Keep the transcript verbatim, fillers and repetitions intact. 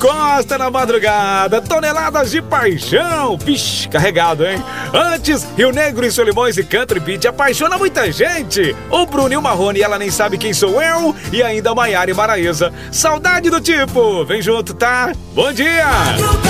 Costa na madrugada, toneladas de paixão. Vixe, carregado, hein? Antes, Rio Negro e Solimões e Country Beat apaixona muita gente. O Bruno e o Marrone, ela nem sabe quem sou eu. E ainda a Maiara e Maraísa. Saudade do tipo. Vem junto, tá? Bom dia!